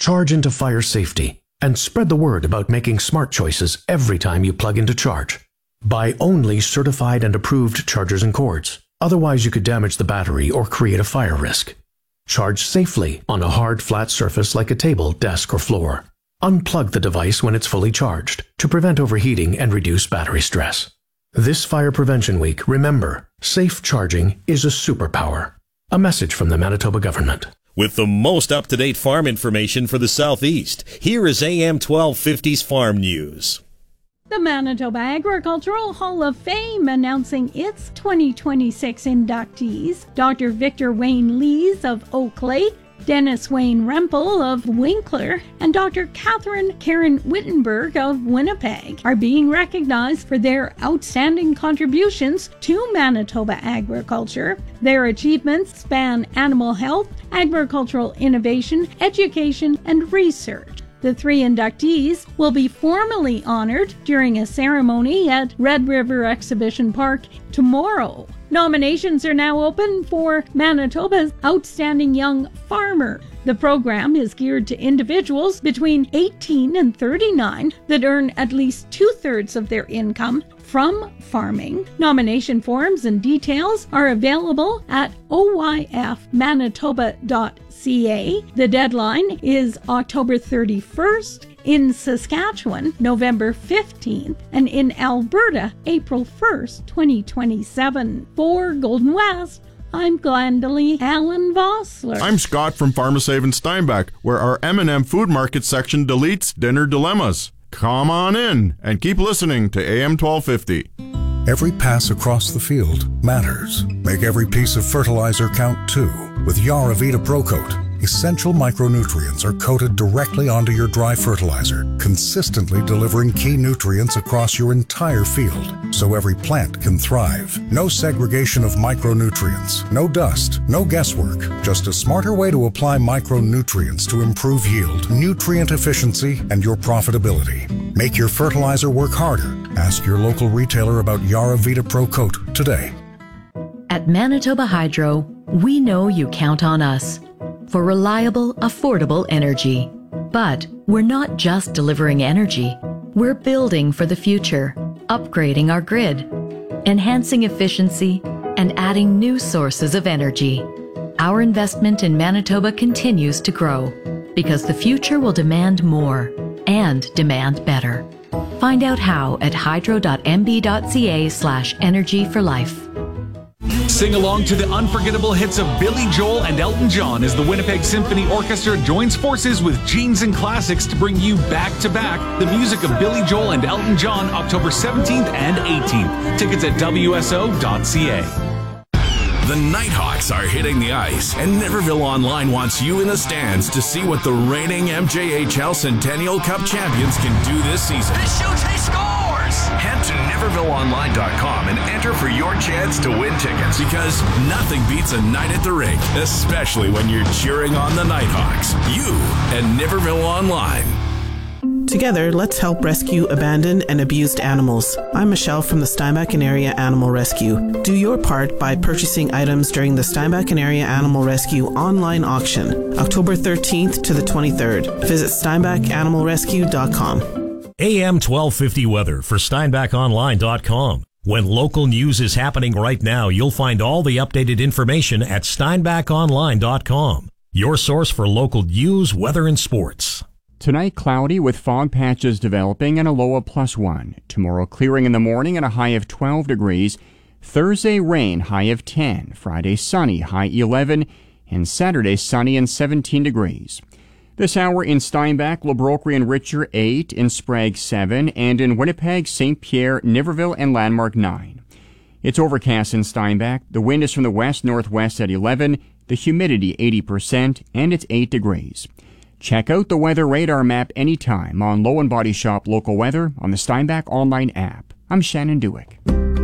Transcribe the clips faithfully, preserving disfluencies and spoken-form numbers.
Charge into fire safety and spread the word about making smart choices every time you plug into charge. Buy only certified and approved chargers and cords. Otherwise, you could damage the battery or create a fire risk. Charge safely on a hard, flat surface like a table, desk, or floor. Unplug the device when it's fully charged to prevent overheating and reduce battery stress. This Fire Prevention Week, remember, safe charging is a superpower. A message from the Manitoba government. With the most up-to-date farm information for the Southeast, here is A M twelve fifty's Farm News. The Manitoba Agricultural Hall of Fame announcing its twenty twenty-six inductees. Doctor Victor Wayne Lees of Oak Lake, Dennis Wayne Rempel of Winkler, and Doctor Catherine Karen Wittenberg of Winnipeg are being recognized for their outstanding contributions to Manitoba agriculture. Their achievements span animal health, agricultural innovation, education, and research. The three inductees will be formally honored during a ceremony at Red River Exhibition Park tomorrow. Nominations are now open for Manitoba's Outstanding Young Farmer. The program is geared to individuals between eighteen and thirty-nine that earn at least two-thirds of their income from farming. Nomination forms and details are available at o y f manitoba dot c a. The deadline is October thirty-first. In Saskatchewan, November fifteenth, and in Alberta, April first, twenty twenty-seven. For Golden West, I'm Glendalee Allen Vossler. I'm Scott from Pharmasave in Steinbach, where our M and M Food Market section deletes dinner dilemmas. Come on in and keep listening to A M twelve fifty. Every pass across the field matters. Make every piece of fertilizer count too with Yaravita Pro Coat. Essential micronutrients are coated directly onto your dry fertilizer, consistently delivering key nutrients across your entire field, so every plant can thrive. No segregation of micronutrients, no dust, no guesswork, just a smarter way to apply micronutrients to improve yield, nutrient efficiency, and your profitability. Make your fertilizer work harder. Ask your local retailer about Yaravita Pro Coat today. At Manitoba Hydro, we know you count on us for reliable, affordable energy. But we're not just delivering energy. We're building for the future, upgrading our grid, enhancing efficiency, and adding new sources of energy. Our investment in Manitoba continues to grow because the future will demand more and demand better. Find out how at hydro dot m b dot c a slash energy for life. Sing along to the unforgettable hits of Billy Joel and Elton John as the Winnipeg Symphony Orchestra joins forces with Genes and Classics to bring you back-to-back the music of Billy Joel and Elton John October seventeenth and eighteenth. Tickets at w s o dot c a. The Nighthawks are hitting the ice, and Niverville Online wants you in the stands to see what the reigning M J H L Centennial Cup champions can do this season. He shoots, he scores! Head to niverville online dot com and enter for your chance to win tickets, because nothing beats a night at the rink, especially when you're cheering on the Nighthawks. You and Niverville Online. Together, let's help rescue abandoned and abused animals. I'm Michelle from the Steinbach and Area Animal Rescue. Do your part by purchasing items during the Steinbach and Area Animal Rescue online auction, October thirteenth to the twenty-third. Visit steinbach animal rescue dot com. A M twelve fifty weather for steinbach online dot com. When local news is happening right now, you'll find all the updated information at steinbach online dot com. Your source for local news, weather, and sports. Tonight, cloudy with fog patches developing and a low of plus one. Tomorrow, clearing in the morning and a high of twelve degrees. Thursday, rain, high of ten. Friday, sunny, high eleven. And Saturday, sunny and seventeen degrees. This hour in Steinbach, Labroquerie and Richer, eight. In Sprague, seven. And in Winnipeg, Saint Pierre, Niverville, and Landmark, nine. It's overcast in Steinbach. The wind is from the west-northwest at eleven. The humidity, eighty percent. And it's eight degrees. Check out the weather radar map anytime on Low and Body Shop Local Weather on the Steinbach online app. I'm Shannon Dewick.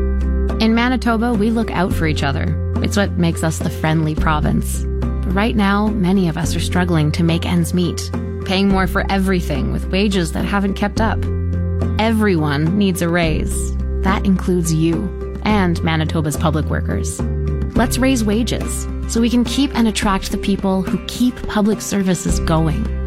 In Manitoba, we look out for each other. It's what makes us the friendly province. But right now, many of us are struggling to make ends meet, paying more for everything with wages that haven't kept up. Everyone needs a raise. That includes you and Manitoba's public workers. Let's raise wages so we can keep and attract the people who keep public services going.